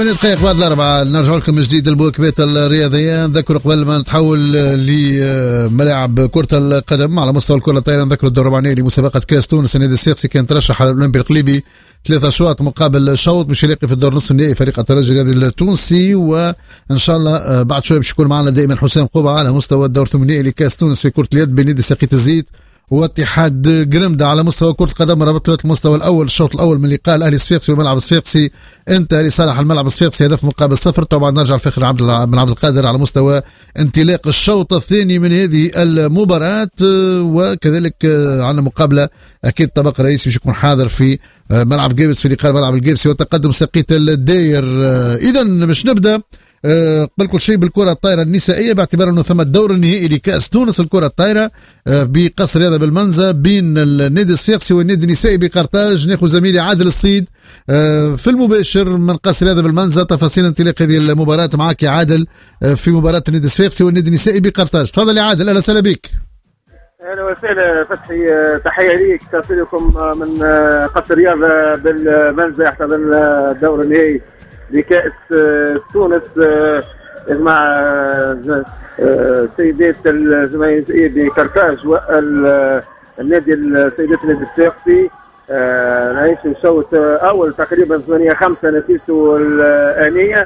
دقائق بعد الأربعة نرجع لكم من جديد البوكبات الرياضية. نذكر قبل ما نتحول لملاعب كرة القدم على مستوى الكرة الطائرة، نذكر الدور الرباعي لمسابقة كاس تونس. النادي الصفاقسي كان ترشح على الأولمبي القليبي 3 أشواط مقابل شوط باش يلاقي في الدور نصف النهائي فريق الترجي الرياضي التونسي. وإن شاء الله بعد شوي باش يكون معنا دائما حسام قبعة على مستوى الدور الثمانيني لكاس تونس في كرة اليد بين نادي ساقية الزيت واتحاد قرمدة. على مستوى كرة القدم ربط المستوى الأول الشوط الأول من لقاء الأهلي الصفاقسي والملعب الصفاقسي انتهى لصالح الملعب الصفاقسي هدف مقابل 0. طبعا نرجع لفخر بن عبد القادر على مستوى انطلاق الشوط الثاني من هذه المباراة. وكذلك عندنا مقابلة أكيد طبق رئيسي باش يكون حاضر في ملعب جيبس في لقاء ملعب الجيبسي وتقدم ساقية الداير. إذا باش نبدأ قبل كل شيء بالكرة الطائرة النسائية، باعتبار أنه ثم الدور النهائي لكأس تونس الكرة الطائرة بقصر هذا بالمنزة بين النادي الصفاقسي والنادي النسائي بقرطاج. ناخذ زميلي عادل الصيد في المباشر من قصر هذا بالمنزة تفاصيل انطلاق هذه المباراة. معك يا عادل في مباراة النادي الصفاقسي والنادي النسائي بقرطاج. تفضل يا عادل. أهلا وسهلا بك. اهلا وسهلا فتحي، تحيه ليك تصلكم من قصر الرياض بالمنزه يحتضن الدور النهائي لكأس تونس مع سيدات الجماهيرية بقرطاج والنادي السيدات النادي الصفاقسي. نعيش شوط اول تقريبا 8-5 نتيجته الآنية.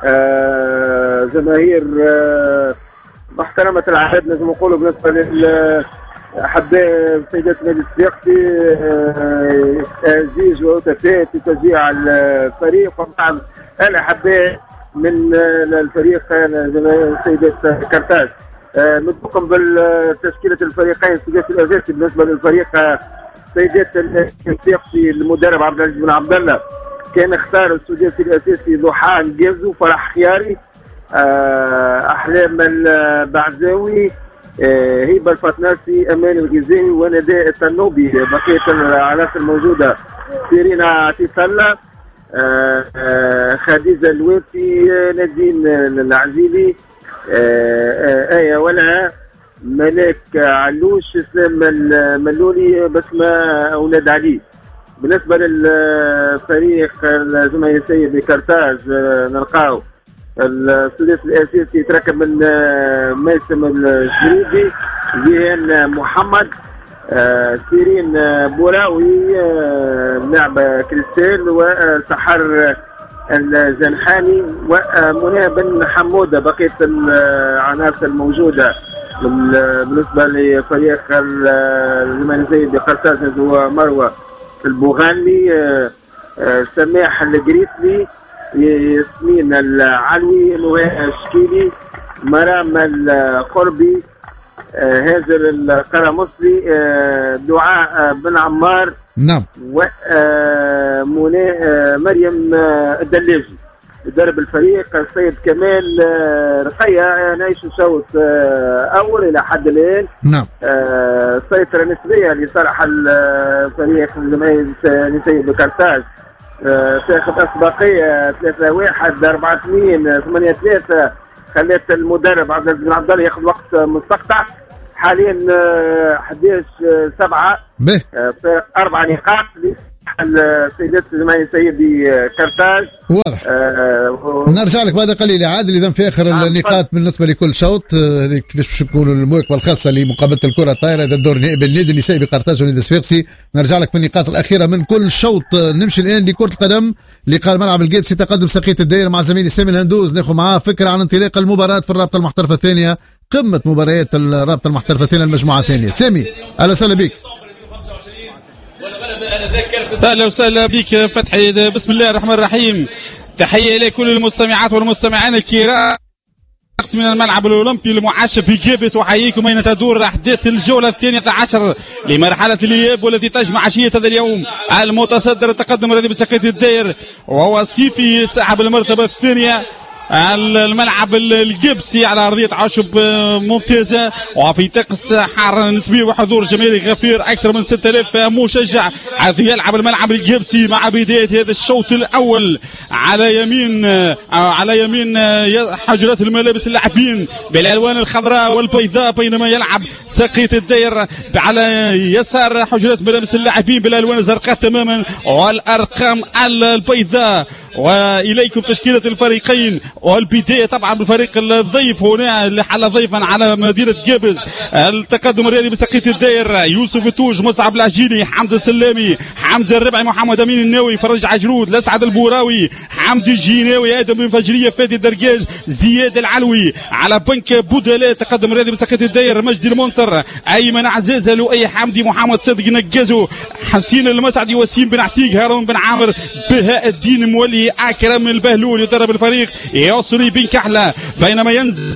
جماهير محترمة العدد نجم نقولوا بالنسبة أحباء سيدات النادي الصفاقسي زيج وهتافات لتشجيع الفريق، وطبعا الأحباء من الفريق سيدات قرطاج. نطلقكم بالتشكيلة الفريقين السداسي الأساسي. بالنسبة للفريق سيدات الصفاقسي المدرب عبد العزيز بن عبد الله كان اختار السداسي الأساسي ضحى نجازو، فرح خياري، أحلام البعزاوي، هيبة الفطناسي، أمان الغزالي، ونداء التنوبي. بقية العناصر الموجودة سيرينا عتيصلة، خديجة الوافي، نادين العزيلي، آية ولها، ملاك علوش، اسلام الملولي، بسمة أولاد علي. بالنسبة للفريق الجماهيري بقرطاج نلقاو السداسي الاساسي يتركب من ميسم الجريدي، جيهان محمد، سيرين بوراوي لاعب كريستال، وسحر الجنحاني، ومنى بن حموده. بقيه العناصر الموجوده بالنسبه لفريق الجماهيري بقرطاج هو مروه البوغاني، سماح الجريسلي، ياسمين العلوي، نهاء الشكيلي، مرام القربي، هاجر القرمصلي، دعاء بن عمار، نعم، مريم الدلاجي. يدرب الفريق السيد كمال رقية. نعيش شوط أول إلى حد الآن، نعم، سيطرة نسبية لصالح الفريق النسائي بقرطاج. تاخذ اسبقيه 3-1 4-2 8-3، خلات المدرب عبد العزيز بن عبد الله ياخذ وقت مستقطع. حاليا 11-7 فرق 4 نقاط السيدات الجماهيرية بقرطاج. واضح. نرجع لك بعد قليل يا عادل. اذا في اخر النقاط بالنسبه لكل شوط، هذيك كيفاش باش تكون المواكبه الخاصه لمقابله الكره الطائره اذا الدور النهائي بين النادي النسائي بقرطاج والنادي الصفاقسي. نرجع لك في النقاط الاخيره من كل شوط. نمشي الان لكره القدم. لقاء الملعب الجيبسي تقدم ساقية الداير مع زميلي سامي الهندوز. ناخذ معاه فكره عن انطلاق المباراه في الرابطه المحترفه الثانيه، قمه مباريات الرابطه المحترفه الثانيه المجموعه الثانيه. سامي اهلا وسهلا بك. اهلا وسهلا بك فتحي. بسم الله الرحمن الرحيم. تحيه لكل المستمعات والمستمعين الكرام من الملعب الاولمبي المعشب في جيبس، وحييكم اين تدور احداث الجوله 12 لمرحله الاياب والتي تجمع عشيه هذا اليوم المتصدر التقدم الذي بساقية الداير وهو السيفي صاحب المرتبه الثانيه الملعب القبسي على ارضيه عشب ممتازه وفي طقس حار نسبي وحضور جماهيري غفير اكثر من 6000 مشجع حيث يلعب الملعب القبسي مع بدايه هذا الشوط الاول على يمين حجرات الملابس اللاعبين بالالوان الخضراء والبيضاء، بينما يلعب ساقية الدير على يسار حجرات ملابس اللاعبين بالالوان الزرقاء تماما والارقام البيضاء. واليكم تشكيله الفريقين والبدايه طبعا بالفريق الضيف هنا اللي حل ضيفا على مدينه قابس. التقدم الرياضي بساقية الدير يوسف التوج، مصعب العجيلي، حمزه السلامي، حمزه الربعي، محمد امين الناوي، فرج عجرود، الاسعد البوراوي، حمدي الجيناوي، ادم بن فجريه، فادي الدرقاج، زياد العلوي. على بنك بودلات تقدم الرياضي بساقية الدير مجدي المنصر، ايمن عزازه، لؤي حمدي، محمد صدق نقزو، حسين المسعدي، وسيم بن عتيق، هارون بن عامر، بهاء الدين مولي، اكرم البهلول يدرب الفريق، يسري بن كحله. بينما ينزل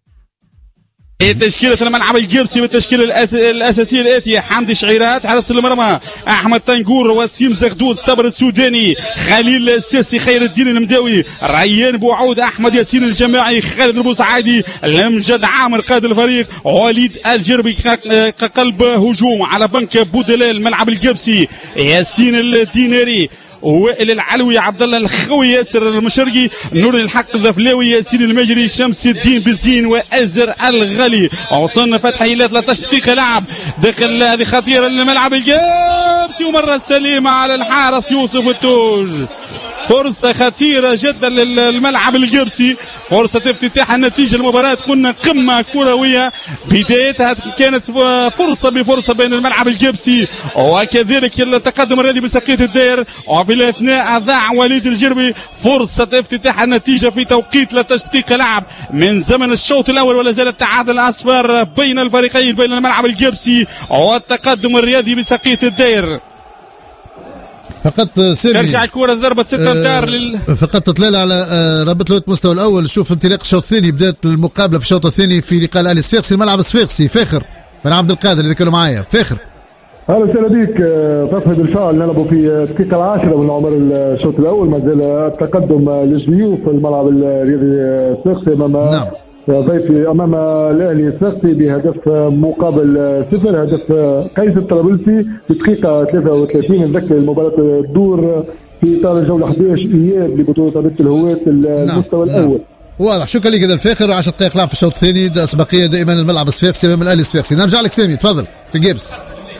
تشكيلة الملعب القبسي بالتشكيلة الأساسية الآتية: حمدي شعيرات حارس المرمى، أحمد تنقور، وسيم زغدود، صبر السوداني، خليل السيسي، خير الدين المداوي، ريان بوعود، أحمد ياسين الجماعي، خالد البوسعادي، المجد عامر قائد الفريق، وليد الجربي كقلب هجوم. على بنك بودلال الملعب القبسي ياسين الديناري، وائل العلوي، عبد الله الخوي، ياسر المشرقي، نور الحق الذفلاوي، ياسين المجري، شمس الدين بزين، وازر الغالي. وصلنا فتحي الى 13 دقيقه لعب داخل هذه خطيره للملعب القبسي، ومرت سليمه على الحارس يوسف التوج. فرصه خطيره جدا للملعب القبسي، فرصه افتتاح النتيجه المباراه. قلنا قمه كرويه بدايتها كانت فرصه بفرصه بين الملعب القبسي وكذلك التقدم الرياضي بساقية الدير، وفي الاثناء ضاع وليد الجربي فرصه افتتاح النتيجه في توقيت 13 دقيقه لعب من زمن الشوط الاول، ولا زال التعادل الاصفر بين الفريقين بين الملعب القبسي والتقدم الرياضي بساقية الدير. فقط ترجع الكرة ضربة 6 امتار فقط تطلع على رابط لوت المستوى الاول. شوف انطلاق الشوط الثاني، بدات المقابله في الشوط الثاني في لقاء الاهلي الصفاقسي، الملعب الصفاقسي. فاخر بن عبد القادر اللي كانوا معايا. فاخر اهلا وسهلا بك. فتحي بالفعل نلعبوا في الدقيقه العاشره من عمر الشوط الاول، ما زال التقدم للضيوف الملعب الرياضي الصفاقسي امام ضيفي امام الاهلي الصفاقسي بهدف مقابل 0، هدف قيس الطرابلسي في الدقيقه 33. نذكر المباراه تدور في اطار الجوله 11 اياب لبطوله رابطه الهواة المستوى الاول. واضح. شكرا لك هذا الفاخر. 10 دقائق لعب في الشوط الثاني، اسبقيه دائما الملعب الصفاقسي امام الاهلي الصفاقسي. نرجع لك سامي، تفضل في الجبس.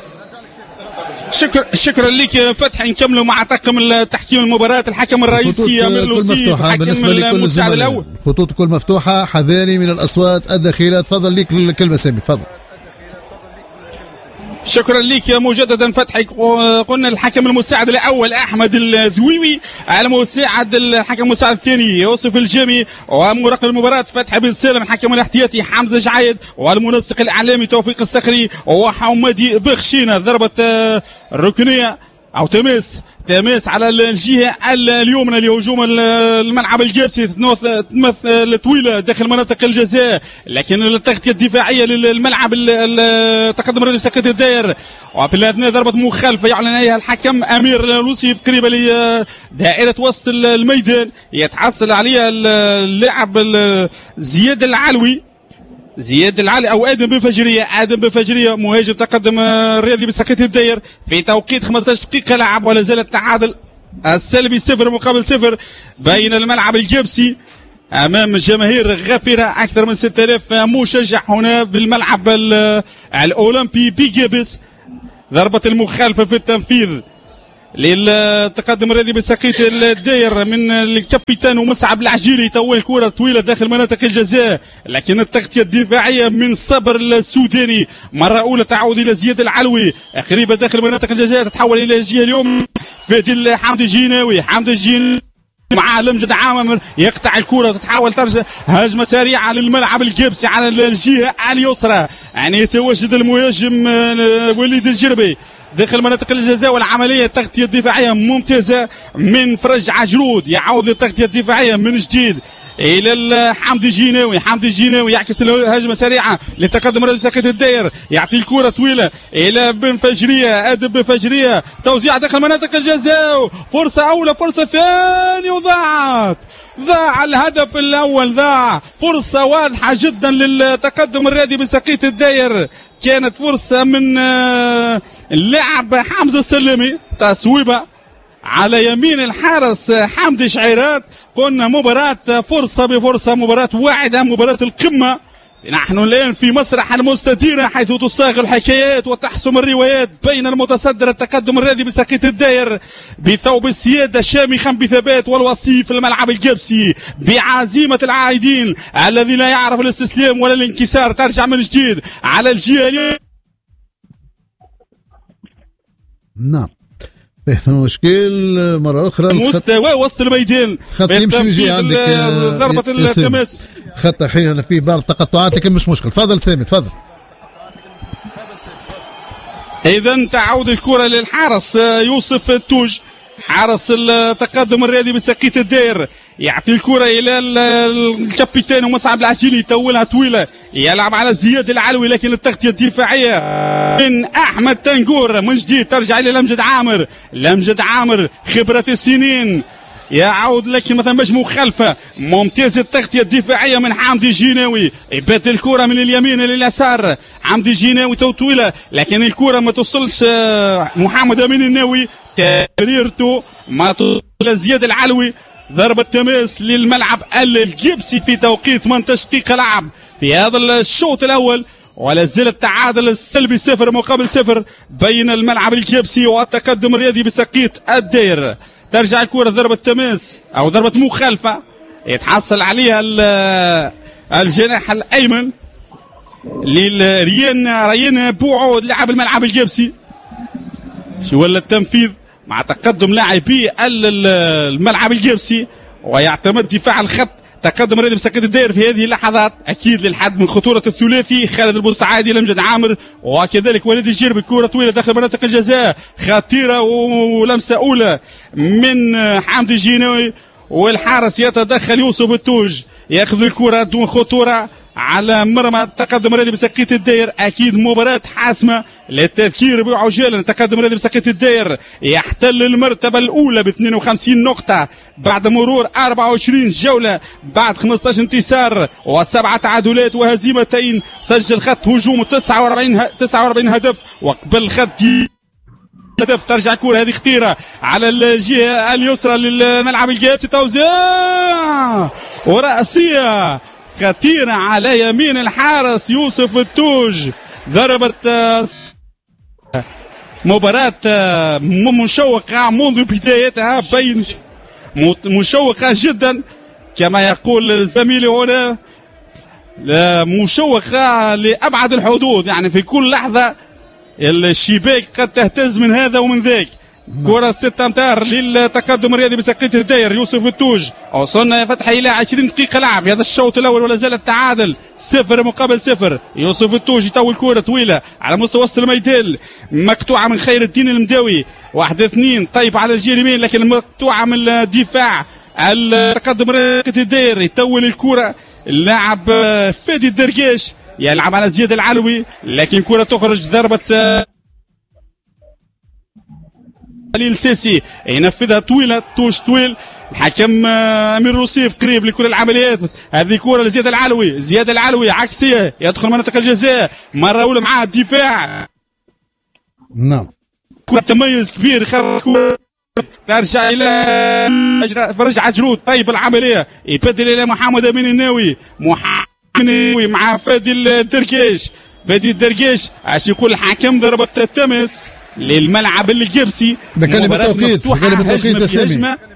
شكرا لك فتحي. نكملوا مع طاقم التحكيم المباراة. الحكم الرئيسي امير لوسي، الحكم المساعد الاول. خطوط كل مفتوحه، حذاري من الاصوات الداخليه. تفضل لك الكلمه سامي، تفضل. شكرا لك مجددا فتحي. قلنا الحكم المساعد الاول احمد الذويوي، المساعد الحكم المساعد الثاني يوسف الجامي، ومراقب المباراه فتحي بن سالم، الحكم الاحتياطي حمزه جعيد، والمنسق الاعلامي توفيق الصخري وحمادي بخشينه. ضربه ركنيه او تماس على الجهه اليمنى لهجوم الملعب القبسي، تمثل طويله داخل مناطق الجزاء، لكن التغطيه الدفاعيه للملعب تقدم الرياضي بساقية الدير. وفي الاثناء ضربه مخالفه يعلن عليها الحكم امير لوسي قريبه لدائره وسط الميدان، يتحصل عليها اللاعب زياد العلوي او ادم بن فجريه مهاجم تقدم الرياضي بساقية الدير في توقيت 15 دقيقه لعب، ولا زال التعادل السلبي 0 مقابل 0 بين الملعب القبسي امام جماهير غفيره اكثر من 6000 مشجع هنا بالملعب الاولمبي بقابس. ضربه المخالفه في التنفيذ للتقدم الرياضي بساقية الدير من الكابيتان ومصعب العجيلي، تول كرة طويلة داخل مناطق الجزاء، لكن التغطية الدفاعية من صبر السوداني. مرة أولى تعود إلى زياد العلوي قريبة داخل مناطق الجزاء، تتحول إلى الجهة اليوم فادي حمدي الجيناوي مع المجد عامر يقطع الكرة، تتحول ترجع هجمة سريعة للملعب القبسي على الجهة اليسرى، يعني يتواجد المهاجم وليد الجربي داخل مناطق الجزاء، والعملية التغطية الدفاعية ممتازة من فرج عجرود، يعود للتغطية الدفاعية من جديد الى حمدي الجيناوي يعكس الهجمه سريعه لتقدم رجل بساقية الدير، يعطي الكره طويله الى بن فجريه، ادم بن فجريه، توزيع داخل مناطق الجزاء، فرصه اولى فرصه ثانيه وضاعت ضاع الهدف الأول، ضاع فرصة واضحة جدا للتقدم الرياضي بسقية الداير. كانت فرصة من اللاعب حمزة السلمي، تصويبة على يمين الحارس حمدي شعيرات. قلنا مباراة فرصة بفرصة، مباراة واعدة، مباراة القمة. نحن الآن في مسرح المستديرة حيث تصاغ الحكايات وتحسم الروايات بين المتصدر التقدم الرياضي بسقية الداير بثوب السيادة شامخا بثبات، والوصيف في الملعب الجبسي بعزيمة العائدين الذي لا يعرف الاستسلام ولا الانكسار. ترجع من جديد على الجهة. نعم فيه مشكل مرة أخرى مستوى وسط الميدان، خط يمشي ويجي عندك ضربة التماس، خط أحيانا فيه بعض التقطعات لكن مش مشكل. تفضل سامي تفضل. إذا تعود الكرة للحارس يوسف التوج، حارس التقدم الرياضي بسقية الداير، يعطي الكرة إلى الكابتن ومصعب العجيلي، يطولها طويلة، يلعب على زياد العلوي لكن التغطية الدفاعية من أحمد تنقور. من جديد ترجع إلى لمجد عامر، لمجد عامر خبرة السنين يعود لكن ما ثماش مخالفة، ممتاز التغطية الدفاعية من حمدي جيناوي، يبدل الكرة من اليمين لليسار، حمدي جيناوي طويلة لكن الكرة ما توصلش محمد أمين الناوي، تمريرته ما توصل زياد العلوي. ضربة تماس للملعب الجبسي في توقيت 18 دقيقة لعب في هذا الشوط الأول، ولا زال التعادل السلبي 0-0 بين الملعب الجبسي والتقدم الرياضي بسقية الداير. ترجع الكرة ضربة تماس أو ضربة مخالفة يتحصل عليها الجناح الأيمن لريان بوعود لاعب الملعب الجبسي. شو ولا التنفيذ مع تقدم لاعبي الملعب الجبسي، ويعتمد دفاع الخط تقدم الرياضي بسقية الداير في هذه اللحظات أكيد للحد من خطورة الثلاثي خالد البوسعادي لمجد عامر وكذلك وليد الجير بكرة طويلة داخل مناطق الجزاء خطيرة ولمسة أولى من حمدي الجيناوي، والحارس يتدخل يوسف التوج يأخذ الكرة دون خطورة على مرمى التقدم الرياضي بسقية الداير. أكيد مباراة حاسمة للتذكير بعجالة. تقدم الرياضي بسقية الداير يحتل المرتبة الأولى ب 52 نقطة بعد مرور 24 جولة، بعد 15 انتصار و7 تعادلات وهزيمتين. سجل خط هجوم 49 هدف وقبل خط هدف. ترجع الكرة هذه خطيرة على الجهة اليسرى للملعب الجبسي، توزيع ورأسية خطيرة على يمين الحارس يوسف التوج. ضربة مباراة مشوقة منذ بدايتها، بين مشوقة جدا كما يقول زميلي هنا، مشوقة لأبعد الحدود، يعني في كل لحظة الشباك قد تهتز من هذا ومن ذاك. كرة 6 أمتار للتقدم الرياضي بسقية الداير يوسف التوج. وصلنا يا فتحي إلى 20 دقيقة لعب هذا الشوط الأول ولا زال التعادل 0-0. يوسف التوج يطول كرة طويلة على مستوى وسط الميدان مقطوعة من خير الدين المداوي، 1-2 طيب على الجهة اليمين لكن مقطوعة من الدفاع التقدم الرياضي بسقية الداير. يطول الكرة اللاعب فادي الدرقاش يلعب على زياد العلوي لكن كرة تخرج. ضربة خليل سيسي ينفذها طويلة، توش طويل. الحكم أمير روسيف قريب لكل العمليات. هذه كرة لزياد العلوي، زياد العلوي عكسية يدخل منطقة الجزاء مرة أولى معاه الدفاع. نعم كرة تميز كبير، خرج ترجع إلى فرج عجرود. طيب العملية يبدل إلى محمد أمين الناوي، مع فادي الدرقاش. فادي الدرقاش عشان يقول الحكم ضربة تمس للملعب الجبسي. ده كلمة توقيت، كلمة توقيت يا سامي.